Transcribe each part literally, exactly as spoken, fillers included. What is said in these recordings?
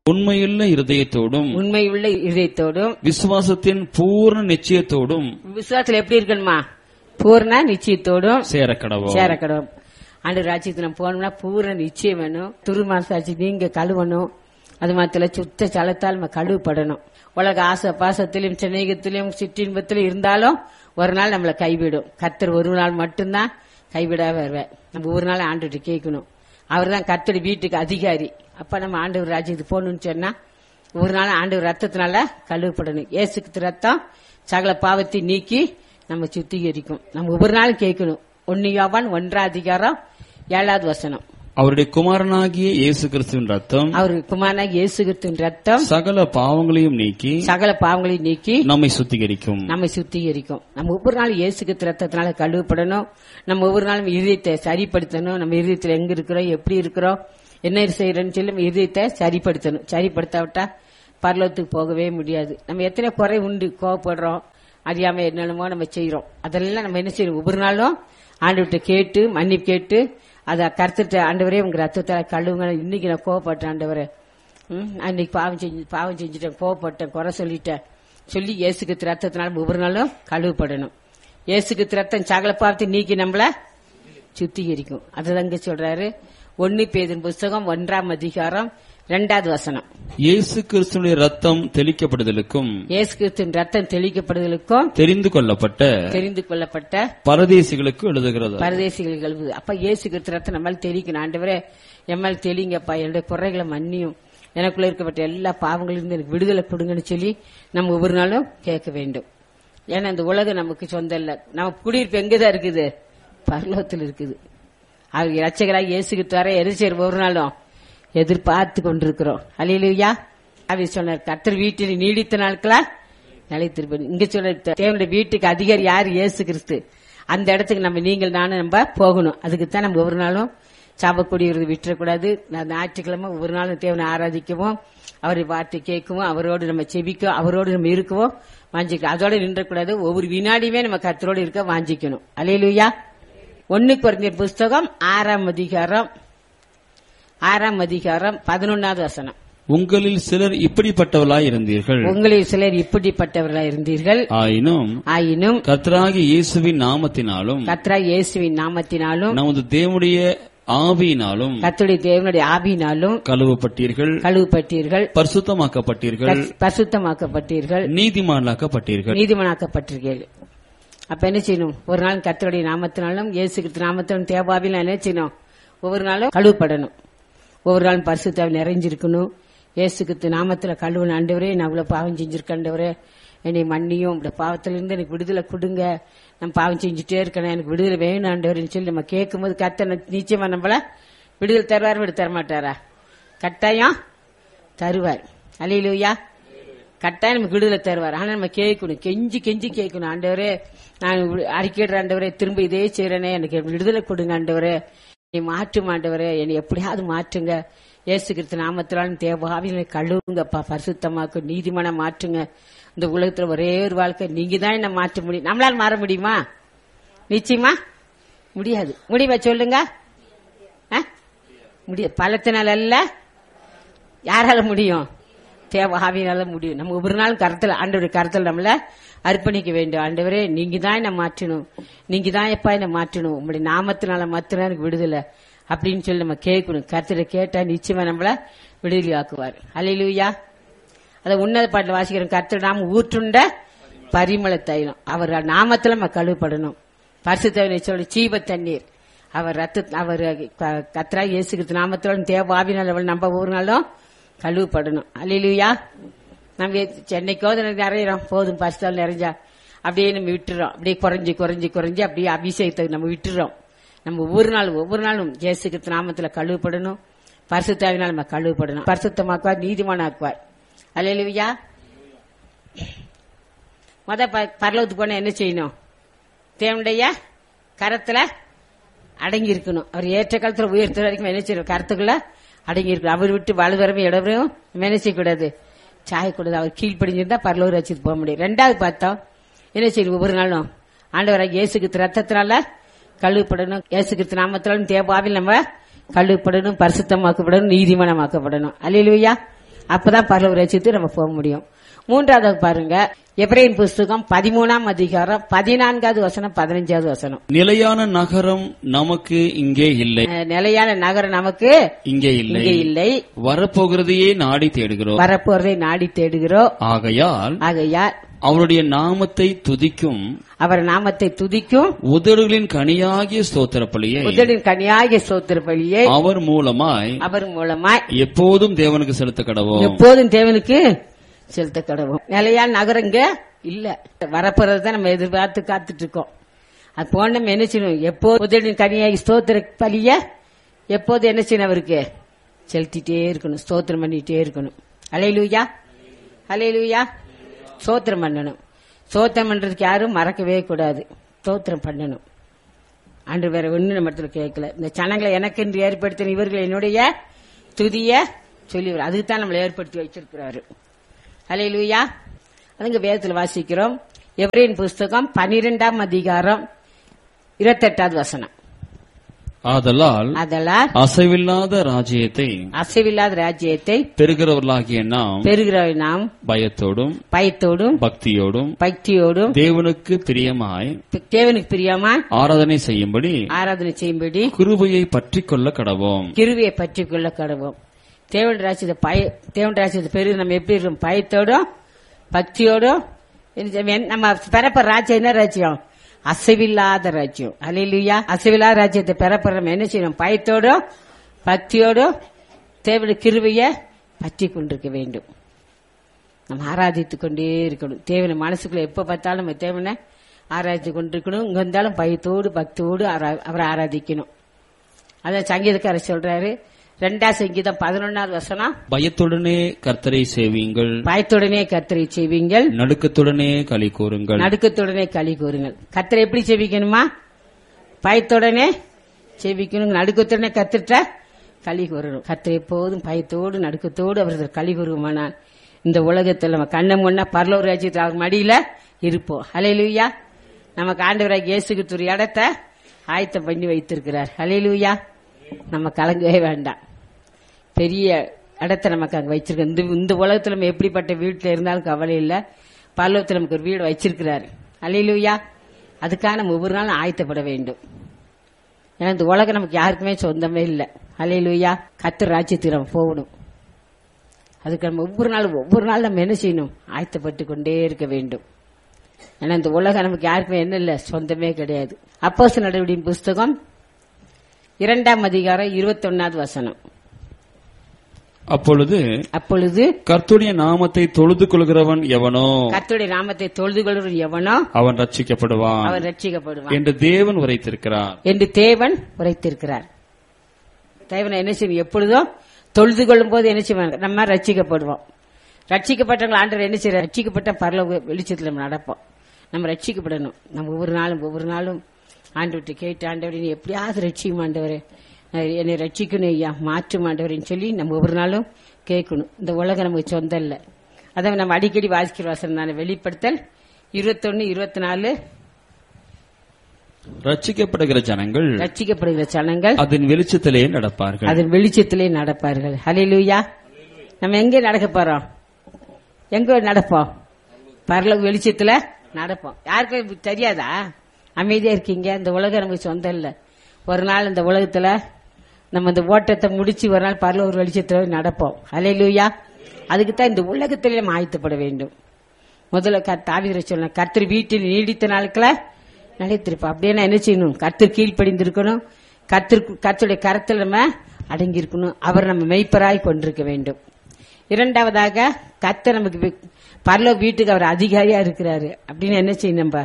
உண்மையுள்ள இருதயத்தோடும் உண்மையுள்ள இதயத்தோடும் விசுவாசத்தின் பூர்ண நிச்சயத்தோடும் விசுவாசத்துல எப்படி இருக்கணுமா? பூர்ண நிச்சயத்தோடும் சேரக்கடவோம். சேரக்கடவும். ஆண்டவர் ராஜ்யத்துக்கு நம்ம போனோம்னா பூர்ண நிச்சயம் வேணும். துருமாசாட்சி நீங்க கழுவணும். அது மாத்திர சுத்த சலத்தால் நம்ம கழுவப்படணும். உலக ஆசை பாசத்திலும் சிநேகத்திலும் சிற்றின்பத்திலும் இருந்தாலும் ஒரு நாள் நம்மளை கைவிடும். கர்த்தர் ஒரு நாள் மட்டும்தான் கைவிடாம வருவார். நம்ம ஒரு நாள் ஆண்டவர்கிட்ட கேட்கணும். அவர் தான் கர்த்தர் வீட்டுக்கு அதிகாரி. அப்ப நம்ம ஆண்டவர் ராஜ்யத்துக்கு போகணும்னு சொன்னா ஒரு நாள் ஆண்டவர் ரத்தத்தினால கழுவப்படணும். இயேசுக்கு ரத்தம் சகல பாவத்தை நீக்கி நம்ம சுத்திகரிக்கும். நம்ம ஒவ்வொரு நாளும் கேட்கணும். ஒன்னு யோவான் ஒன்றாம் அதிகாரம் ஏழாவது வசனம். அவருடைய குமாரனாகிய இயேசு கிறிஸ்துவின் ரத்தம் அவருடைய குமாரனாகிய இயேசு கிறிஸ்துவின் ரத்தம் சகல பாவங்களையும் நீக்கி சகல பாவங்களையும் நீக்கி நம்மை சுத்திகரிக்கும் நம்மை சுத்திகரிக்கும். நம்ம ஒவ்வொரு நாளும் இயேசு கிறிஸ்து ரத்தத்தினால கழுவப்படணும். நம்ம ஒவ்வொரு நாளும் இதயத்தை சரிப்படுத்தணும். நம்ம இதயத்தில் எங்க இருக்கிறோம், எப்படி இருக்கிறோம், என்ன செய்யறோம்னு சொல்லி நம்ம இதயத்தை சரிப்படுத்தணும். சரிப்படுத்தாவிட்டா பரலோகத்துக்கு போகவே முடியாது. நம்ம எத்தனை குறை உண்டு, கோவப்படுறோம், அறியாம என்னென்னமோ நம்ம செய்யறோம். அதெல்லாம் நம்ம என்ன செய்யணும்? ஒவ்வொரு நாளும் ஆண்டவர்கிட்ட கேட்டு மன்னிப்பு கேட்டு அதை கருத்துட்டு ஆண்டவரே உங்க ரத்தத்தால கழுவுங்க. இன்னைக்கு நான் கோவப்பட்டேன் ஆண்டவரே, அன்னைக்கு பாவம் செஞ்சு பாவம் செஞ்சுட்டேன், கோவப்பட்டேன், குறை சொல்லிட்டேன் சொல்லி இயேசுக்கு ரத்தத்தினால ஒவ்வொரு நாளும் கழுவப்படணும். இயேசுக்கு ரத்தம் சகல பாவத்தை நீக்கி நம்மள சுத்திகரிக்கும். அதுதாங்க சொல்றாரு ஒன்னு பேதுரு புஸ்தகம் ஒன்றாம் அதிகாரம் இரண்டாவது வசனம். இயேசு கிறிஸ்துவினுடைய ரத்தம் தெளிக்கப்படுதலுக்கும் இயேசு கிறிஸ்துவின் ரத்தம் தெளிக்கப்படுதலுக்கும் தெரிந்து கொள்ளப்பட்ட தெரிந்து கொள்ளப்பட்ட பரதேசிகளுக்கு எழுதுகிறது. பரதேசிகளுக்கு எழுது. அப்ப இயேசு கிறிஸ்து ரத்தம் நம்மால் தெளிக்கணும். ஆண்டவரே எம்மால் தெளிங்கப்பா, என்னுடைய குறைகளை மன்னியும், எனக்குள்ள இருக்கப்பட்ட எல்லா பாவங்களிலிருந்து எனக்கு விடுதலை கொடுங்கன்னு சொல்லி நம்ம ஒவ்வொரு நாளும் கேட்க வேண்டும். ஏன்னா இந்த உலகம் நமக்கு சொந்தம் இல்ல. நம்ம குடியிருப்பு எங்கதான் இருக்குது? பரலோகத்தில் இருக்குது. அவர் இரட்சகராக இயேசு கிறிஸ்து வர எரிச்சர் ஒவ்வொரு நாளும் எதிர்பார்த்து கொண்டிருக்கிறோம். அல்லேலூயா. அவர் சொன்னார் கர்த்தர் வீட்டில் நீடித்த நாட்களா நிலைத்திருப்பேன். இங்க சொல்ற தேவனுடைய வீட்டுக்கு அதிகாரி யார்? இயேசு கிறிஸ்து. அந்த இடத்துக்கு நம்ம நீங்கள் நானும் நம்ம போகணும். அதுக்குத்தான் நம்ம ஒவ்வொரு நாளும் சாபக்கூடியது விட்டுறக்கூடாது. ஞாயிற்றுக்கிழமை ஒவ்வொரு நாளும் தேவனை ஆராதிக்கவும், அவரை வார்த்தை கேட்கவும், அவரோடு நம்ம செபிக்கவும், அவரோடு நம்ம இருக்கவும் வாஞ்சிக்கணும். அதோட நின்றக்கூடாது. ஒவ்வொரு வினாடியுமே நம்ம கர்த்தரோடு இருக்க வாஞ்சிக்கணும். அல்லேலூயா. ஒன்னு கொரிந்தியர் புஸ்தகம் ஆறாம் அதிகாரம் ஆறாம் அதிகாரம் பதினொன்னாவது வசனம். உங்களில் சிலர் இப்படிப்பட்டவர்களாய் இருந்தீர்கள் உங்களில் சிலர் இப்படிப்பட்டவர்களாய் இருந்தீர்கள் ஆயினும் ஆயினும் கர்த்தராகிய இயேசுவின் நாமத்தினாலும் கர்த்தராகிய இயேசுவின் நாமத்தினாலும் நமது தேவனுடைய ஆவியினாலும் கர்த்தருடைய தேவனுடைய ஆவியினாலும் கழுவப்பட்டீர்கள் கழுவப்பட்டீர்கள் பரிசுத்தமாக்கப்பட்டீர்கள் பரிசுத்தமாக்கப்பட்டீர்கள் நீதிமானாக்கப்பட்டீர்கள் நீதிமானாக்கப்பட்டீர்கள். அப்ப என்ன செய்யணும்? ஒரு நாள் கர்த்தருடைய நாமத்தினாலும் இயேசு கிறிஸ்து நாமத்தினாலும் தேவாவிலும் என்ன செய்யணும்? ஒவ்வொரு நாளும் கழுவப்படணும். ஒவ்வொரு நாளும் பரிசுத்தாவி நிறைஞ்சிருக்கணும். இயேசு கிறிஸ்து நாமத்துல கழுவன. ஆண்டவரே நான் இவ்வளவு பாவம் செஞ்சிருக்கேன், ஆண்டவரே என்னை மன்னியும், இந்த பாவத்திலிருந்து எனக்கு விடுதலை கொடுங்க, நான் பாவம் செஞ்சுட்டே இருக்கேன், எனக்கு விடுதலை வேணும் ஆண்டவரேன்னு சொல்லி நம்ம கேட்கும் போது கர்த்தர் நிச்சயமா நம்மள விடுதலை தருவார். விடு தர மாட்டாரா? கட்டாயம் தருவார். அல்லேலூயா. கட்டாயம் நமக்கு விடுதலை தருவார். ஆனா நம்ம கேட்கணும், கெஞ்சி கெஞ்சி கேட்கணும். ஆண்டவரே நான் அறிக்கையிடுற ஆண்டவரே, திரும்ப இதே செய்யறேனே, எனக்கு விடுதலை கொடுங்க ஆண்டவரே, என்னை மாற்றும் ஆண்டவரே, என்னை எப்படியாவது மாற்றுங்க. இயேசு கிறிஸ்து நாமத்தினாலும் தேவாவினை கழுவுங்கப்பா, பரிசுத்தமாக்கும், நீதிமான மாற்றுங்க. இந்த உலகத்துல ஒரே ஒரு வாழ்க்கை நீங்க தான் என்ன மாற்ற முடியும். நம்மளால மாற முடியுமா? நிச்சயமா முடியாது. முடிவா சொல்லுங்க. முடியாது. பலத்தினால அல்ல, யாரால முடியும்? தேவாவினால முடியும். நம்ம ஒவ்வொரு நாளும் கருத்துல ஆண்டவருடைய கருத்துல நம்மள அர்ப்பணிக்க வேண்டும். ஆண்டவரே நீங்க தான் என்ன மாற்றணும், நீங்க தான் எப்பா என்ன மாற்றணும், உங்களுடைய நாமத்தினால மாத்திரம் எனக்கு விடுதலை அப்படின்னு சொல்லி நம்ம கேட்கணும். கருத்துல கேட்டா நிச்சயமா நம்மள விடுதலை ஆக்குவார். அல்லேலூயா. அத உன்னத பாட்டுல வாசிக்கிறோம். கர்த்தர் நாம ஊற்றுண்ட பரிமள தைலம், அவர் நாமத்துல நம்ம கழுவப்படணும். பரிசுத்தவனை சொல்ல ஜீவ தண்ணீர், அவர் ரத்த அவர் கர்த்தரா இயேசு கிறிஸ்து நாமத்தோட தேவாவினால் அவள் நம்ம ஒவ்வொரு நாளும் கழுவப்படணும். அல்லேலூயா. நம்ம சென்னைக்கோ நிறையிறோம், போதும் பரிசுத்தால் நிறைஞ்சா அப்படியே நம்ம விட்டுறோம். அப்படியே குறைஞ்சி குறைஞ்சி குறைஞ்சி அப்படியே அபிஷேகத்தை நம்ம விட்டுறோம். நம்ம ஒவ்வொரு நாளும் ஒவ்வொரு நாளும் இயேசு கிறிஸ்து நாமத்துல கழுவப்படணும். பரிசுத்தாவினால் நம்ம கழுவப்படணும். பரிசுத்தமாக்குவார், நீதிமானாக்குவார். அல்லேலூயா. முத பரலோகத்துக்கு போனா என்ன செய்யணும்? தேவனுடைய கரத்துல அடங்கி இருக்கணும். அவர் ஏற்ற காலத்துல உயர்த்துற வரைக்கும் என்ன செய்யணும்? கருத்துக்குள்ள அடங்கி இருக்கணும். அவர் விட்டு வலுவரவும் இடவரையும் என்ன செய்யக்கூடாது? சாயக்கூடாது. அவர் கீழ்ப்படிஞ்சிருந்தா பரலோக ராஜ்யத்துக்கு போக முடியும். ரெண்டாவது பார்த்தோம் என்ன செய்யணும்? ஒவ்வொரு நாளும் ஆண்டவராக இயேசு கிறிஸ்து ரத்தத்தினால கழுவப்படணும். இயேசு கிறிஸ்து நாமத்தினாலும் தேவாவில் நம்ம கழுவப்படணும், பரிசுத்தமாக்கப்படணும், நீதிமானமாக்கப்படணும். அல்லேலூயா. அப்பதான் பரலோக ராஜ்யத்துக்கு நம்ம போக முடியும். மூன்றாவது பாருங்க, எபிரேயர் புஸ்தகம் பதிமூணாம் அதிகாரம் பதினான்காவது வசனம் பதினஞ்சாவது வசனம். நிலையான நகரம் நமக்கு இங்கே இல்லை. நிலையான நகரம் நமக்கு இங்கே இல்லை இல்லை. வரப்போகிறதையே நாடி தேடுகிறோம். வரப்போறதை நாடி தேடுகிறோம். ஆகையால் ஆகையால் அவருடைய நாமத்தை துதிக்கும் அவர் நாமத்தை துதிக்கும் உதடுகளின் கனியாகிய ஸ்தோத்திர பலியை உதடின் கனியாகிய ஸ்தோத்திர பலியை அவர் மூலமாய் அவர் மூலமாய் எப்போதும் தேவனுக்கு செலுத்த கடவோம். எப்போதும் தேவனுக்கு செலுத்த கடவோம். நிலையான நகரங்க இல்ல, வரப்போறதுதான் நம்ம எதிர்பார்த்து காத்துட்டு இருக்கோம். அது போன நம்ம என்ன செய்யணும், எப்போது உதடின் கனியாகி ஸ்தோத்திர பலிய எப்போது என்ன செய்யணும், அவருக்கு செலுத்திட்டே இருக்கணும், ஸ்தோத்திரம் பண்ணிட்டே இருக்கணும். அல்லேலூயா, அல்லேலூயா. ஸ்தோத்திரம் பண்ணணும். ஸ்தோத்திரம் பண்றதுக்கு யாரும் மறக்கவே கூடாது. ஸ்தோத்திரம் பண்ணணும். அன்று வேற ஒண்ணு நம்ம இடத்துல கேட்கல. இந்த சனங்களை எனக்கு என்று ஏற்படுத்தின இவர்கள் என்னுடைய துதிய சொல்லி, அதுக்கு தான் நம்மளை ஏற்படுத்தி வச்சிருக்கிறாரு. அல்லேலூயா. அதுங்க வேதத்தில் வாசிக்கிறோம். எபிரேயர் புஸ்தகம் பனிரெண்டாம் அதிகாரம் இருபத்தெட்டாவது வசனம். ஆதலால் அதலால் அசைவில்லாத ராஜ்யத்தை அசைவில்லாத ராஜ்யத்தை பெறுகிறவர்களாகிய நாம் பெறுகிற நாம் பயத்தோடும் பயத்தோடும் பக்தியோடும் பக்தியோடும் தேவனுக்கு பிரியமாய் தேவனுக்கு பிரியமா ஆராதனை செய்யும்படி ஆராதனை செய்யும்படி கிருபையை பற்றிக் கொள்ள கடவோம். கிருபையை பற்றிக் கொள்ள கடவோம். தேவன் ராஜ்யத்தை பய தேவன் ராஜ்யத்தை பெருகு நம்ம எப்படி இருக்கோம், பயத்தோடும் பக்தியோடும். நம்ம பெறப்ப ராஜ்யம் என்ன ராஜ்யம், அசைவில்லாத ராஜ்யம். அல்லேலூயா. அசைவில்லாத ராஜ்யத்தை பெறப்படுற நம்ம என்ன செய்யணும், பயத்தோடும் பக்தியோடும் தேவனுடைய கிருபையை பற்றி கொண்டிருக்க வேண்டும். நம்ம ஆராதித்துக் கொண்டே இருக்கணும். தேவனை மனசுக்குள்ள எப்ப பார்த்தாலும் நம்ம தேவனை ஆராதித்து கொண்டிருக்கணும். இங்க இருந்தாலும் பயத்தோடு பக்தியோடு அவரை ஆராதிக்கணும். அதான் சங்கீதக்காரர் சொல்றாரு, ரெண்டாம் சங்கீதம் பதினொன்னாவது வசனம், பயத்துடனே கர்த்தரை சேவியுங்கள், பயத்துடனே கர்த்தரை சேவியுங்கள், நடுக்கத்துடனே களி கூறுங்கள். நடுக்கத்துடனே களி கூறுங்கள். கர்த்தரை எப்படி சேவிக்கணுமா, பயத்துடனே சேவிக்கணும். நடுக்கத்துடனே கர்த்தர்ட்ட களி கூறணும். கர்த்தர் எப்போதும் பயத்தோடு நடுக்கத்தோடு அவர்கள் களி கூறுமானால் இந்த உலகத்தில் நம்ம கண்ணம் ஒன்னா பரலோக ராஜ்யத்தில் அவர் மடியில இருப்போம். அல்லேலூயா. நமக்கு ஆண்டவராகிய இயேசு கிறிஸ்து ஒரு இடத்தை ஆயத்தம் பண்ணி வைத்திருக்கிறார். அல்லேலூயா. நம்ம கலங்கவே வேண்டாம். பெரிய இடத்தை நமக்கு அங்க வச்சிருக்க. இந்த இந்த உலகத்துல நம்ம எப்படிப்பட்ட வீட்டுல இருந்தாலும் கவலை இல்லை. பரலோகத்தில் நமக்கு ஒரு வீடு வச்சிருக்கிறாரு. அல்லேலூயா. அதுக்காக நம்ம ஒவ்வொரு நாளும் ஆயத்தப்பட வேண்டும். ஏன்னா இந்த உலகம் நமக்கு யாருக்குமே சொந்தமே இல்லை. அல்லேலூயா. கர்த்தர் ராஜ்யத்துக்கு நம்ம போகணும். அதுக்கு நம்ம ஒவ்வொரு நாளும் ஒவ்வொரு நாள் நம்ம என்ன செய்யணும், ஆயத்தப்பட்டு கொண்டே இருக்க வேண்டும். ஏன்னா இந்த உலகம் நமக்கு யாருக்குமே என்ன இல்லை, சொந்தமே கிடையாது. அப்போஸ்தலர் நடவடிக்கையின் புஸ்தகம் இரண்டாம் அதிகாரம் இருபத்தி ஒன்னாவது வசனம். அப்பொழுது அப்பொழுது கர்த்தருடைய நாமத்தை தொழுது கொள்கிறவன் எவனோ கர்த்தருடைய நாமத்தை தொழுது கொள்கிறவன் எவனோ அவன் ரட்சிக்கப்படுவான் அவன் ரட்சிக்கப்படுவான் என்று தேவன் உரைத்திருக்கிறார் என்று தேவன் உரைத்திருக்கிறார். தேவனை என்ன செய்யும், எப்பொழுதும் தொழுது கொள்ளும் போது என்ன செய்வாங்க, நம்ம ரட்சிக்கப்படுவோம். ரட்சிக்கப்பட்டவங்க ஆண்டவர் என்ன செய்யற, ரட்சிக்கப்பட்ட பரலோக வெளிச்சத்தில் நம்ம நடப்போம். நம்ம ரட்சிக்கப்படணும். நம்ம ஒவ்வொரு நாளும் ஒவ்வொரு நாளும் ஆண்டவர்கிட்ட கேட்டு, ஆண்டவரை நீ எப்படியாவது ரட்சிக்கும் ஆண்டவரே, என்னை ரட்சிக்கணும் ஐயா, மாற்றும் ஆண்டவரின்னு சொல்லி நம்ம ஒவ்வொரு நாளும் கேட்கணும். இந்த உலகம் நமக்கு சொந்தம் இல்லை. அதை நம்ம அடிக்கடி வாசிக்கிற வசனம் தானே வெளிப்படுத்தல் இருபத்தொன்னு இருபத்தி நாலு. ரட்சிக்கப்படுகிற ஜனங்கள் ரட்சிக்கப்படுகிற ஜனங்கள் அதன் வெளிச்சத்திலே நடப்பார்கள் அதன் வெளிச்சத்திலே நடப்பார்கள். ஹல்லேலூயா. நம்ம எங்கே நடக்க போறோம், எங்க நடப்போம், பரலோக வெளிச்சத்துல நடப்போம். யாருக்கும் தெரியாதா, அமைதியா இருக்கீங்க. இந்த உலகம் நமக்கு சொந்தம் இல்லை. ஒரு நாள் இந்த உலகத்துல நம்ம இந்த ஓட்டத்தை முடிச்சு ஒரு நாள் பரலோக ஒரு வெளிச்சத்துல நடப்போம். ஹல்லேலூயா. அதுக்குத்தான் இந்த உலகத்திலே நம்ம ஆயத்தப்பட வேண்டும். முதல்ல தாவீது சொன்ன, கர்த்தர் வீட்டில் நீடித்த நாட்கள நிலைத்திருப்போம். அப்படியே என்ன செய்யணும், கர்த்தர் கீழ்ப்படிந்திருக்கணும். கர்த்தர் கர்த்தருடைய கரத்தில் நம்ம அடங்கி இருக்கணும். அவர் நம்ம மெய்ப்பராய் கொண்டிருக்க வேண்டும். இரண்டாவதாக, கர்த்தர் நமக்கு பரலோக வீட்டுக்கு அவர் அதிகாரியா இருக்கிறாரு. அப்படின்னு என்ன செய்யணும், நம்ம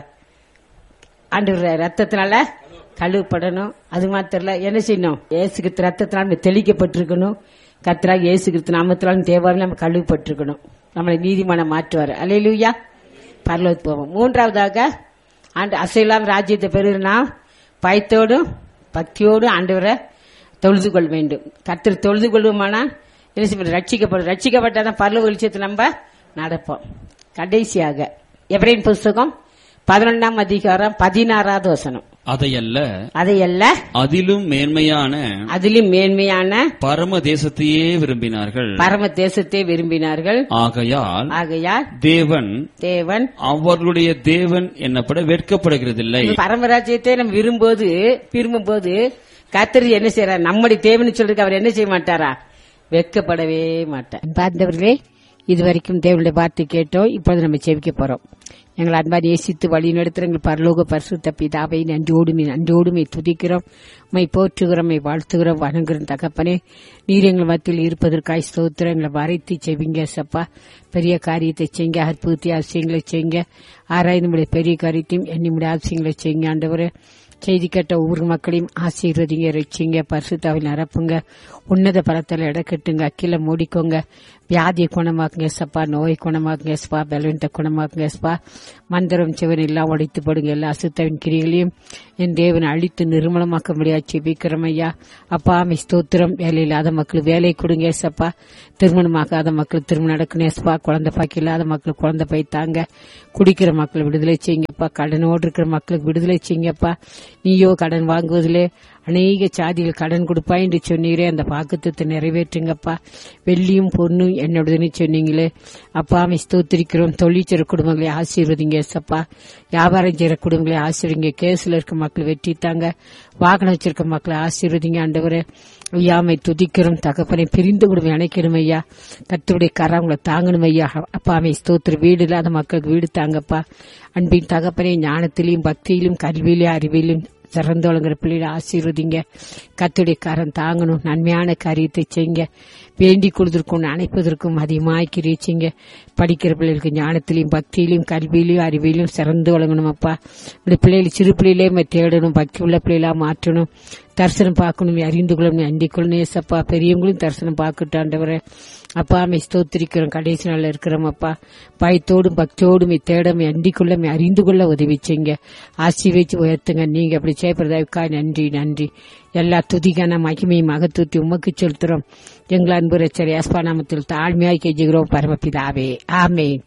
ஆண்டவர் ரத்தத்தினால கழுவப்படணும். அது மாத்திரல என்ன செய்யணும், இயேசு கிறிஸ்து ரத்தத்தினால தெளிக்கப்பட்டிருக்கணும். கர்த்தராக இயேசு கிறிஸ்து நாமத்தினாலும் தேவாவில் நம்ம கழுவப்பட்டிருக்கணும். நம்மளை நீதிமானம் மாற்றுவார். அல்லேலூயா. பரலோகத்துக்கு போவோம். மூன்றாவதாக, ஆண்டு அசைலாம் ராஜ்யத்தை பெறுனா பயத்தோடும் பக்தியோடும் ஆண்டவரை தொழுது கொள்ள வேண்டும். கர்த்தர் தொழுது கொள்வோமானா என்ன செய்ய, ரட்சிக்கப்படும். ரட்சிக்கப்பட்டாதான் பரலோக வெளிச்சத்தை நம்ம நடப்போம். கடைசியாக எபிரேயர் புஸ்தகம் பதினொன்னாம் அதிகாரம் பதினாறாவது வசனம். அதையல்ல அதையல்ல அதிலும் மேன்மையான அதிலும் மேன்மையான பரம தேசத்தையே விரும்பினார்கள். பரம தேசத்தை விரும்பினார்கள். ஆகையால் ஆகையால் தேவன் தேவன் அவர்களுடைய தேவன் என்னப்பட வெட்கப்படுகிறதில்லை. பரமராஜ்யத்தை நம்ம விரும்போது விரும்பும் போது கர்த்தர் என்ன செய்யறார்? நம்முடைய தேவன் சொல்றதுக்கு அவர் என்ன செய்ய மாட்டாரா? வெட்கப்படவே மாட்டார். பார்த்தவர்களே, இதுவரைக்கும் தேவனுடைய வார்த்தை கேட்டோம். இப்பொழுது நம்ம செவிக்க போறோம். எங்கள் அன்பார் நேசித்து வழி நடத்துகிற எங்கள் பரலோக பரிசுத்த பிதாவை நன்றியோடுமே நன்றியோடுமே துதிக்கிறோம், மை போற்றுகிறோம், மை வாழ்த்துகிறோம், வணங்குகிறோம். தகப்பனே, நீர் எங்கள் மத்தியில் இருப்பதற்காய் ஸ்தோத்திரம். எங்களை வரைத்து செவிங்க சப்பா. பெரிய காரியத்தை செய்யுங்க, அற்புதத்தை அவசியங்களை செய்யுங்க. ஆராய்ந்து பெரிய காரியத்தையும் எண்ணிமுடைய அவசியங்களை செய்யுங்க. ஆண்டவரே, செய்தி கேட்ட ஒவ்வொரு மக்களையும் ஆசீர்வதிங்க, ரட்சிங்க, பரிசுத்தாவில் நிரப்புங்க, உன்னத பலத்தில் இடக்கட்டுங்க, அக்கில மூடிக்கோங்க, வியாதியை குணமாக்குங்க சப்பா, நோயை குணமாக்குங்க சப்பா, பலவீனத்தை குணமாக்குங்க சப்பா. மந்திரம் சிவன் எல்லாம் உடைத்து போடுங்க. எல்லா அசுத்தவின் கிரிகளையும் என் தேவன் அழித்து நிர்மலமாக்க முடியாது செபிக்கிறோம் ஐயா. அப்பா மை ஸ்தோத்திரம். வேலை இல்லாத மக்களுக்கு வேலை கொடுங்க சப்பா. திருமணமாக்காத மக்கள் திருமணம் நடக்கணும் சப்பா. குழந்தை பாக்கி இல்லாத மக்களுக்கு குழந்தை பைத்தாங்க. குடிக்கிற மக்களை விடுதலை செய்யுங்கப்பா. கடனோடு இருக்கிற மக்களுக்கு விடுதலை செய்யுங்கப்பா. நீயோ கடன் வாங்குவதிலே அநேக சாதிகள் கடன் கொடுப்பாய் என்று சொன்னீரே, அந்த வாக்குத்தத்தை நிறைவேற்றுங்கப்பா. வெள்ளியும் பொண்ணும் என்னோடதுன்னு சொன்னீங்களே அப்பா, மை ஸ்தோத்திரிக்கிறோம். தொழில் செய்ற குடும்பங்களை ஆசீர்வதிங்க சப்பா. வியாபாரம் செய்யற குடும்பங்களை ஆசீர்வதிங்க. கேஸ்ல இருக்க மக்கள் வெற்றி தாங்க. வாகனம் வச்சிருக்க மக்களை ஆசீர்வதிங்க ஆண்டவரே. ஐயாமை துதிக்கிறோம் தகப்பனை. பிரிந்து குடும்பம் அணைக்கணும் ஐயா. கர்த்தருடைய கரங்களை தாங்கணும் ஐயா. அப்பாமை ஸ்தோத்திர. வீடு இல்லாத மக்களுக்கு வீடு தாங்கப்பா. அன்பின் தகப்பனை, ஞானத்திலையும் பக்தியிலும் கல்வியிலும் அறிவிலும் சிறந்து வழங்குற பிள்ளைகளை ஆசீர்வதிங்க. கர்த்தருடைய கரம் தாங்கணும். நன்மையான காரியத்தை செய்யுங்க. வேண்டிக் கொள்வதற்கும் அணைப்பதற்கும் அதிகமாய் கிரிச்சிங்க. படிக்கிற பிள்ளைகளுக்கு ஞானத்திலையும் பக்தியிலும் கல்வியிலும் அறிவிலும் சிறந்து வழங்கணும் அப்பா. இந்த பிள்ளைகள் சிறு பிள்ளையிலே தேடணும், பக்தி உள்ள பிள்ளைகளா மாற்றணும். தரிசனம் பார்க்கணும், அறிந்து கொள்ளணும், அண்டிக் கொள்ளணும் ஏசப்பா. பெரியவங்களும் தரிசனம் பார்க்கட்டாண்டவரை அப்பா மை ஸ்தோத்திரிக்கிறோம். கடைசி நாள் இருக்கிறோம் அப்பா. பயத்தோடும் பக்தியோடும் தேடமை அண்டிக் கொள்ள அறிந்து கொள்ள உதவி செய்யுங்க. ஆசீர்வதிச்சு உயர்த்துங்க. நீங்க அப்படி செய்யப்படுறதற்கா நன்றி நன்றி. எல்லா துதிக்கான மகிமையும் மகத்துவத்தை உமக்கு செலுத்துறோம். எங்கள் அன்பு ரட்சகர் இயேசு நாமத்தில் தாழ்மையாய் கெஞ்சுகிறோம் பரமபிதாவே, ஆமென்.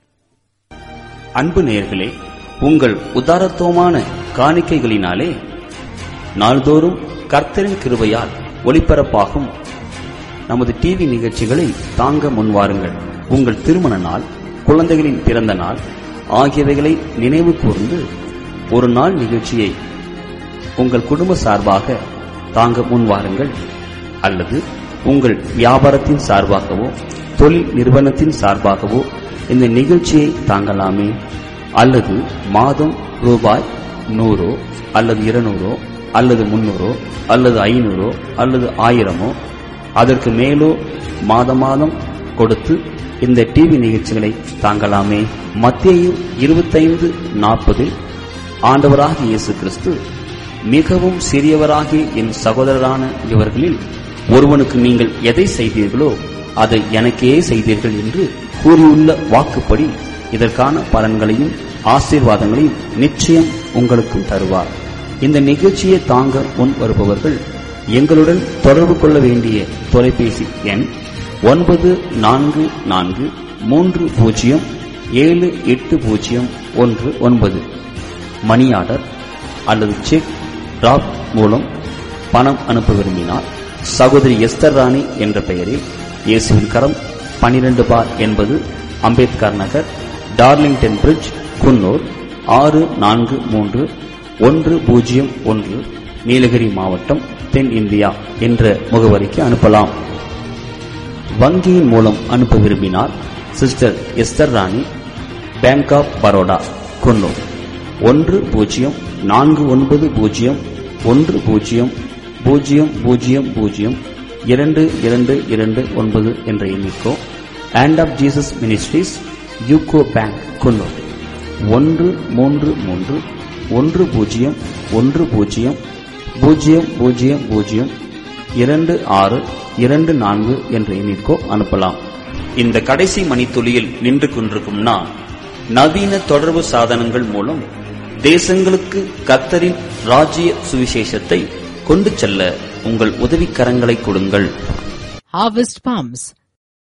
அன்பு நேயர்களே, உங்கள் உதாரத்துவமான காணிக்கைகளினாலே நாள்தோறும் கர்த்தரின் கிருபையால் ஒளிபரப்பாகும் நமது டிவி நிகழ்ச்சிகளை தாங்க முன்வாருங்கள். உங்கள் திருமண நாள், குழந்தைகளின் பிறந்த நாள் ஆகியவைகளை நினைவு கூர்ந்து ஒரு நாள் நிகழ்ச்சியை உங்கள் குடும்ப சார்பாக தாங்க முன்வாருங்கள். அல்லது உங்கள் வியாபாரத்தின் சார்பாகவோ தொழில் நிறுவனத்தின் சார்பாகவோ இந்த நிகழ்ச்சியை தாங்கலாமே. அல்லது மாதம் ரூபாய் நூறோ அல்லது இருநூறோ அல்லது முன்னூறோ அல்லது ஐநூறோ அல்லது ஆயிரமோ அதற்கு மேலோ மாத மாதம் கொடுத்து இந்த டிவி நிகழ்ச்சிகளை தாங்கலாமே. மத்தேயு இருபத்தைந்து நாற்பதில் ஆண்டவராகிய இயேசு கிறிஸ்து, மிகவும் சிறியவராகிய என் சகோதரரான இவர்களில் ஒருவனுக்கு நீங்கள் எதை செய்தீர்களோ அதை எனக்கே செய்தீர்கள் என்று கூறியுள்ள வாக்குப்படி இதற்கான பலன்களையும் ஆசீர்வாதங்களையும் நிச்சயம் உங்களுக்கும் தருவார். இந்த நிகழ்ச்சியை தாங்க முன் வருபவர்கள் எங்களுடன் தொடர்பு கொள்ள வேண்டிய தொலைபேசி எண் ஒன்பது நான்கு நான்கு மூன்று பூஜ்ஜியம் ஏழு எட்டு பூஜ்ஜியம் ஒன்று ஒன்பது. மணி ஆர்டர் அல்லது செக் டிராப் மூலம் பணம் அனுப்ப விரும்பினார் சகோதரி எஸ்தர் ராணி என்ற பெயரில் இயேசுவின் கரம் பனிரெண்டு பார் என்பது அம்பேத்கர் நகர், டார்லிங்டன் பிரிட்ஜ், குன்னூர் ஆறு நான்கு மூன்று ஒன்று பூஜ்ஜியம் ஒன்று, நீலகிரி மாவட்டம், தென் இந்தியா என்ற முகவரிக்கு அனுப்பலாம். வங்கியின் மூலம் அனுப்ப விரும்பினார் சிஸ்டர் எஸ்தர் ராணி, பேங்க் ஆப் பரோடா, குன்னூர் ஒன்று பூஜ்ஜியம் நான்கு ஒன்பது பூஜ்ஜியம் ஒன்று பூஜ்ஜியம் பூஜ்ஜியம் பூஜ்ஜியம் பூஜ்ஜியம் இரண்டு இரண்டு இரண்டு ஒன்பது என்ற எண்ணிக்கோ. Hand of Jesus ministries, UCO bank, Coonoor ஒன்று மூன்று மூன்று ஒன்று பூஜ்ஜியம் ஒன்று பூஜ்ஜியம் பூஜ்ஜியம் பூஜ்ஜியம் பூஜ்ஜியம் இரண்டு ஆறு இரண்டு நான்கு என்ற எண்ணிற்கோ அனுப்பலாம். இந்த கடைசி மணித்துளியில் நின்று கொண்டிருக்கும் நான், நவீன தொடர்பு சாதனங்கள் மூலம் தேசங்களுக்கு கர்த்தரின் ராஜ்ய சுவிசேஷத்தை கொண்டு செல்ல உங்கள் உதவிக்கரங்களை கொடுங்கள். Harvest Palms.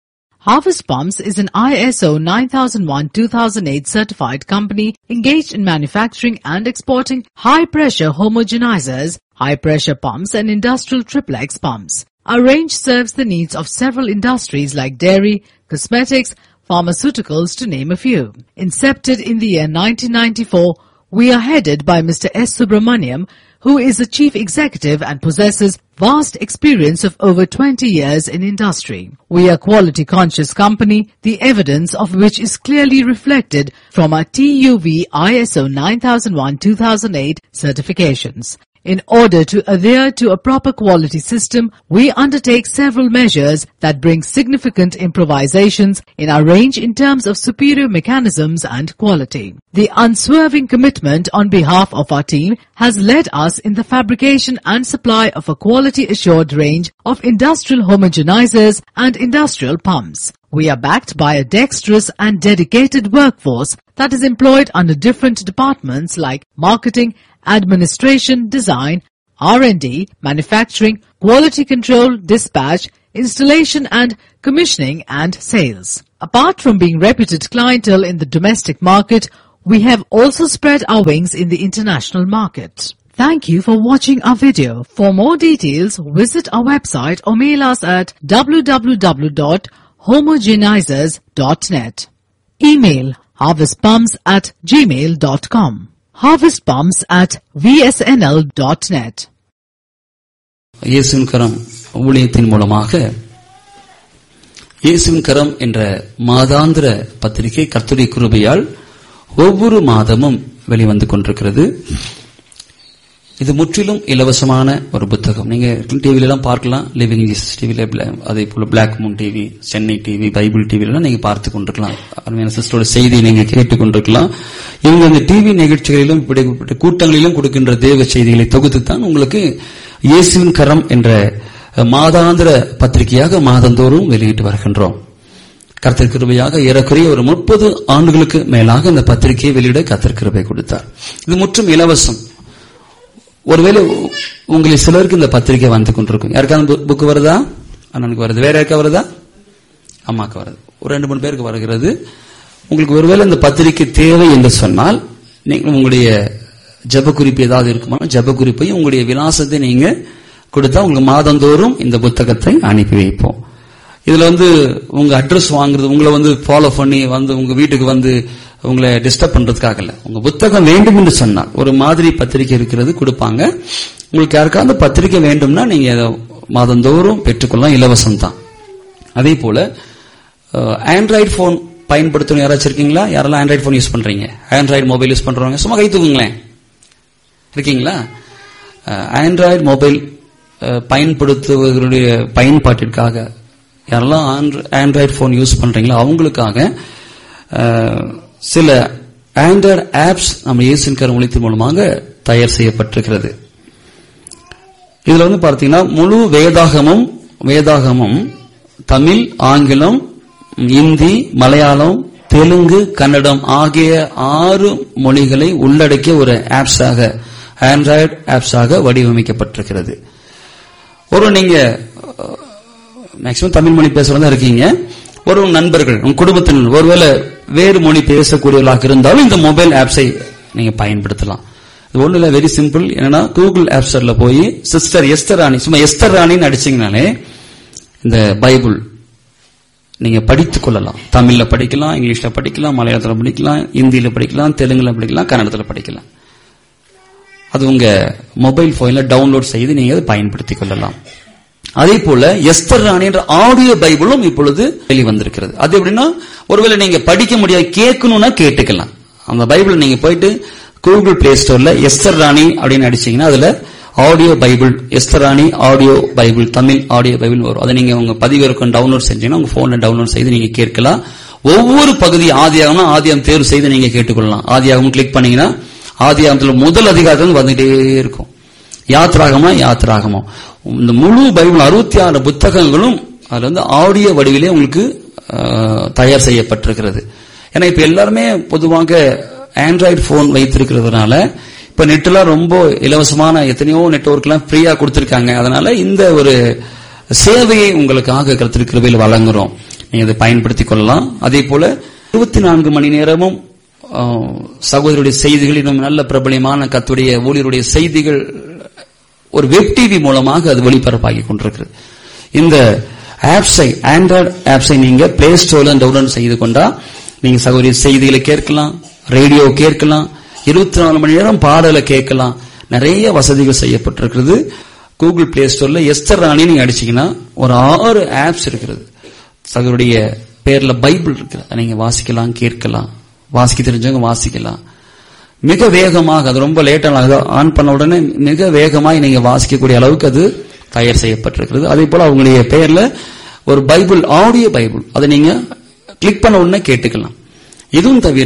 Harvest Pumps is an I S O nine thousand one two thousand eight certified company engaged in manufacturing and exporting high-pressure homogenizers, high-pressure pumps and industrial triplex pumps. Our range serves the needs of several industries like dairy, cosmetics, pharmaceuticals to name a few. Incepted in the year nineteen ninety-four, we are headed by Mister S. Subramaniam, who is the chief executive and possesses vast experience of over twenty years in industry. We are a quality conscious company, the evidence of which is clearly reflected from our T U V I S O nine thousand one two thousand eight certifications. In order to adhere to a proper quality system, we undertake several measures that bring significant improvisations in our range in terms of superior mechanisms and quality. The unswerving commitment on behalf of our team has led us in the fabrication and supply of a quality assured range of industrial homogenizers and industrial pumps. We are backed by a dexterous and dedicated workforce that is employed under different departments like marketing, administration, design, R and D, manufacturing, quality control, dispatch, installation and commissioning and sales. Apart from being reputed clientele in the domestic market, we have also spread our wings in the international market. Thank you for watching our video. For more details, visit our website or mail us at w w w dot homogenizers dot net. Email harvestpumps at gmail dot com. harvestpumps at v s n l dot net. இயேசுவின் கரம் ஊழியத்தின் மூலமாக இயேசுவின் கரம் என்ற மாதாந்திர பத்திரிகை கர்த்தருடைய கிருபையால் ஒவ்வொரு மாதமும் வெளிவந்து கொண்டிருக்கிறது. இது முற்றிலும் இலவசமான ஒரு புத்தகம். நீங்க டிவில எல்லாம் பார்க்கலாம், லிவிங் ஜீசஸ் டிவில, அதே போல black Moon TV, Chennai TV, Bible டிவில நீங்க பார்த்து கொண்டிருக்கலாம். அருமையான சிஸ்டரோட செய்தியை நீங்க கேட்டுக் கொண்டிருக்கலாம். இவங்க அந்த டிவி நிகழ்ச்சிகளிலும் இப்படிப்பட்ட கூட்டங்களிலும் கொடுக்கின்ற தேவ செய்திகளை தொகுத்துத்தான் உங்களுக்கு இயேசுவின் கரம் என்ற மாதாந்திர பத்திரிகையாக மாதந்தோறும் வெளியிட்டு வருகின்றோம். கர்த்தர் கிருபையாக ஏறக்குறைய ஒரு முப்பது ஆண்டுகளுக்கு மேலாக இந்த பத்திரிகையை வெளியிட கர்த்தர் கிருபை கொடுத்தார். இது முற்றும் இலவசம். ஒருவேளை உங்களை சிலருக்கு இந்த பத்திரிகை வந்து கொண்டிருக்கும். யாருக்காவது புக்கு வருதா? அண்ணனுக்கு வருது. வேற யாருக்கா வருதா? அம்மாக்கு வருது. ஒரு ரெண்டு மூணு பேருக்கு வருகிறது. உங்களுக்கு ஒருவேளை இந்த பத்திரிகை தேவை என்று சொன்னால் நீங்கள் உங்களுடைய ஜப குறிப்பு ஏதாவது இருக்குமா, ஜப குறிப்பையும் உங்களுடைய விலாசத்தை நீங்க கொடுத்தா உங்களுக்கு மாதந்தோறும் இந்த புத்தகத்தை அனுப்பி வைப்போம். இதுல வந்து உங்க அட்ரஸ் வாங்குறது, உங்களை வந்து ஃபாலோ பண்ணி வந்து உங்க வீட்டுக்கு வந்து உங்களை டிஸ்டர்ப் பண்றதுக்காக இல்ல. உங்க புத்தகம் வேண்டும் என்று சொன்னால் ஒரு மாதிரி பத்திரிகை இருக்கிறது கொடுப்பாங்க. உங்களுக்கு யாருக்காவது பத்திரிகை வேண்டும்னா நீங்க மாதந்தோறும் பெற்றுக்கொள்ளலாம், இலவசம் தான். அதே போல ஆண்ட்ராய்டு போன் பயன்படுத்தணும் யாராச்சும் இருக்கீங்களா? யாரெல்லாம் ஆண்ட்ராய்டு போன் யூஸ் பண்றீங்க? ஆண்ட்ராய்டு மொபைல் யூஸ் பண்றவங்க சும்மா கை தூக்குங்களேன். இருக்கீங்களா? ஆண்ட்ராய்டு மொபைல் பயன்படுத்துவதனுடைய பயன்பாட்டிற்காக யாரெல்லாம் ஆண்ட்ராய்டு போன் யூஸ் பண்றீங்களோ அவங்களுக்காக சில ஆண்ட்ராய்டு ஆப்ஸ் நம்ம இயேசுவின் கரம் ஊழியத்தின் மூலமாக தயார் செய்யப்பட்டிருக்கிறது. இதுல வந்து பார்த்தீங்கன்னா முழு வேதாகமும் வேதாகமும் தமிழ், ஆங்கிலம், இந்தி, மலையாளம், தெலுங்கு, கன்னடம் ஆகிய ஆறு மொழிகளை உள்ளடக்கிய ஒரு ஆப்ஸாக, ஆண்ட்ராய்டு ஆப்ஸாக வடிவமைக்கப்பட்டிருக்கிறது. ஒரு நீங்க மேக்சிமம் தமிழ் மொழி பேசுறதா இருக்கீங்க, ஒரு நண்பர்கள் உங்க குடும்பத்தினர் ஒருவேளை வேறு மொழி பேசக்கூடியவர்களாக இருந்தாலும் இந்த மொபைல் ஆப்ஸை நீங்க பயன்படுத்தலாம். இது ஒண்ணு இல்ல, வெரி சிம்பிள். என்னன்னா கூகுள் ஆப் ஸ்டோர்ல போய் சிஸ்டர் எஸ்தர் ராணி, சும்மா எஸ்தர் ராணின்னு அடிச்சீங்கனாலே இந்த பைபிள் நீங்க படித்துக் கொள்ளலாம். தமிழ்ல படிக்கலாம், இங்கிலீஷ்ல படிக்கலாம், மலையாளத்துல படிக்கலாம், இந்தியில படிக்கலாம், தெலுங்குல படிக்கலாம், கன்னடத்துல படிக்கலாம். அது உங்க மொபைல் போன்ல டவுன்லோட் செய்து நீங்க அதை பயன்படுத்திக் கொள்ளலாம். அதே போல எஸ்தர் ராணி என்ற ஆடியோ பைபிளும் இப்பொழுது வெளிவந்திருக்கிறது. அது எப்படின்னா ஒருவேளை நீங்க படிக்க முடியாது, கேட்கணும்னா கேட்டுக்கலாம். அந்த பைபிள் நீங்க போயிட்டு கூகுள் பிளே ஸ்டோர்ல எஸ்தர் ராணி அப்படின்னு அடிச்சீங்கன்னா அதுல ஆடியோ பைபிள், எஸ்தர் ராணி audio Bible, Tamil audio Bible வரும். அதை நீங்க உங்க பதிவிறக்கம் டவுன்லோட் செஞ்சீங்கன்னா உங்க போன்ல டவுன்லோட் செய்து நீங்க கேட்கலாம். ஒவ்வொரு பகுதி ஆதியாகம்னா ஆதியாகம் தேர்வு செய்து நீங்க கேட்டுக்கொள்ளலாம். ஆதியாகம் கிளிக் பண்ணீங்கன்னா ஆதியாகத்துல முதல் அதிகாரத்தில் வந்துட்டே இருக்கும். யாத்ராகமா யாத்ராகமா இந்த முழு பைபிள் அறுபத்தி ஆறு புத்தகங்களும் அதுல வந்து ஆடியோ வடிவிலே உங்களுக்கு தயார் செய்யப்பட்டிருக்கிறது. ஏன்னா இப்ப எல்லாருமே பொதுவாக ஆண்ட்ராய்டு போன் வைத்திருக்கிறதுனால இப்ப நெட் எல்லாம் ரொம்ப இலவசமான எத்தனையோ நெட்வொர்க் எல்லாம் ஃப்ரீயா கொடுத்திருக்காங்க. அதனால இந்த ஒரு சேவையை உங்களுக்காக கர்த்தர் கிருபையில் வழங்குறோம். நீங்க அதை பயன்படுத்திக் கொள்ளலாம். அதே போல இருபத்தி நான்கு மணி நேரமும் சகோதரருடைய செய்திகள், இன்னும் நல்ல பிரபலியமான கர்த்தருடைய ஊழியருடைய செய்திகள் ஒரு வெப் டிவி மூலமாக அது ஒளிபரப்பாகி கொண்டிருக்கிறது. இந்த ஆப்ஸை, ஆண்ட்ராய்டு ஆப்ஸை நீங்க பிளே ஸ்டோர்ல டவுன்லோட் செய்து கொண்டா நீங்க சகோதரி செய்திகளை கேட்கலாம், ரேடியோ கேட்கலாம், இருபத்தி நாலு மணி நேரம் பாடலை கேட்கலாம். நிறைய வசதிகள் செய்யப்பட்டிருக்கிறது. கூகுள் பிளே ஸ்டோர்ல எஸ்தர் ராணி நீங்க அடிச்சீங்கன்னா ஒரு ஆறு ஆப்ஸ் இருக்கிறது. சகோதரிய பேர்ல பைபிள் இருக்கு, நீங்க வாசிக்கலாம், கேட்கலாம், வாசிக்க தெரிஞ்சவங்க வாசிக்கலாம். மிக வேகமாக, அது ரொம்ப லேட்டாக ஆன் பண்ண உடனே மிக வேகமாக நீங்க வாசிக்கக்கூடிய அளவுக்கு அது தயார் செய்யப்பட்டிருக்கிறது. அதே போல அவங்களுடைய பெயர்ல ஒரு பைபிள், ஆடியோ பைபிள், அதை நீங்க கிளிக் பண்ண உடனே கேட்டுக்கலாம். இதுவும் தவிர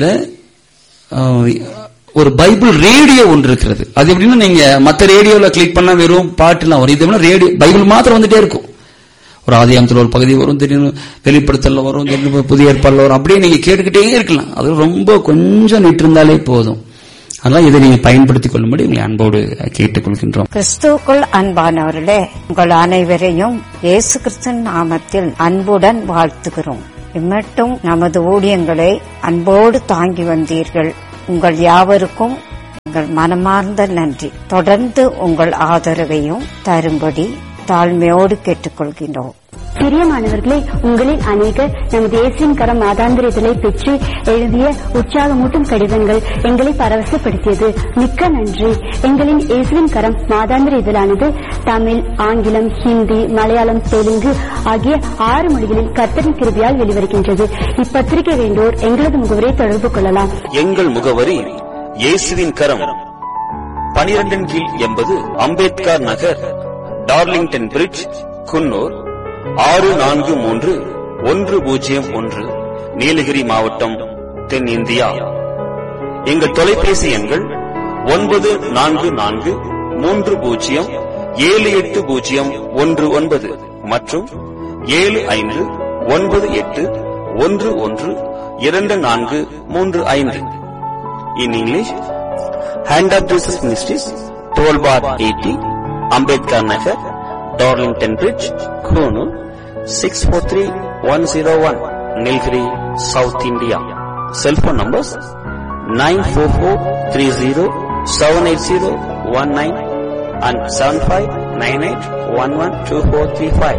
ஒரு பைபிள் ரேடியோ ஒன்று இருக்கிறது. அது எப்படின்னா நீங்க மற்ற ரேடியோல கிளிக் பண்ணா வெறும் பாட்டுலாம் வரும். இது ரேடியோ பைபிள் மாத்திரம் வந்துட்டே இருக்கும். ஒரு ஆதியாகமத்தில் ஒரு பகுதி வரும், திடீர்னு வெளிப்படுத்தல வரும், திடீர்னு புதிய ஏற்பாடுல வரும். அப்படியே நீங்க கேட்டுக்கிட்டே இருக்கலாம். அது ரொம்ப கொஞ்சம் நிட்டு இருந்தாலே போதும். அதனால இதை நீங்க பயன்படுத்திக் கொள்ளும்படி உங்களை அன்போடு கேட்டுக்கொள்கின்றோம். கிறிஸ்துவுக்குள் அன்பானவர்களே, உங்கள் அனைவரையும் இயேசு கிறிஸ்துவின் நாமத்தில் அன்புடன் வாழ்த்துகிறோம். இம்மட்டும் நமது ஊழியங்களை அன்போடு தாங்கி வந்தீர்கள். உங்கள் யாவருக்கும் உங்கள் மனமார்ந்த நன்றி. தொடர்ந்து உங்கள் ஆதரவையும் தரும்படி தாழ்மையோடு கேட்டுக்கொள்கின்றோம். பிரியமானவர்களே, உங்களில் அநேகர் நமது இயேசுவின் கரம் மாதாந்திர இதழை பெற்று எழுதிய உற்சாகமூட்டும் கடிதங்கள் எங்களை பரவசப்படுத்தியது. மிக்க நன்றி. எங்களின் இயேசுவின் கரம் மாதாந்திர இதழானது தமிழ், ஆங்கிலம், ஹிந்தி, மலையாளம், தெலுங்கு ஆகிய ஆறு மொழிகளில் கர்த்தரின் கிருபையால் வெளிவருகின்றது. இப்பத்திரிகை வேண்டோர் எங்களது முகவரை தொடர்பு கொள்ளலாம். எங்கள் முகவரி இயேசுவின் கரம், பனிரெண்டின் கீழ் எண்பது அம்பேத்கர் நகர், டார்லிங்டன் பிரிட்ஜ், குன்னூர் ஆறு நான்கு மூன்று ஒன்று பூஜ்ஜியம் ஒன்று, நீலகிரி மாவட்டம், தென் இந்தியா. எங்கள் தொலைபேசி எண்கள் ஒன்பது நான்கு நான்கு மூன்று பூஜ்ஜியம் ஏழு எட்டு பூஜ்ஜியம் ஒன்று ஒன்பது மற்றும் ஏழு ஐந்து ஒன்பது எட்டு ஒன்று ஒன்று இரண்டு நான்கு மூன்று ஐந்து. In English, Hand of Jesus Ministries, twelve bar eighty, Ambedkar Nagar, Darlington Bridge, Kunu, six four three one zero one, Nilgiri, South India. Cell phone numbers nine four four three zero seven eight zero one nine and seven five nine eight one one two four three five.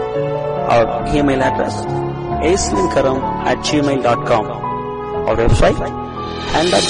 Our email address aislinkaram at gmail dot com. Our website hand of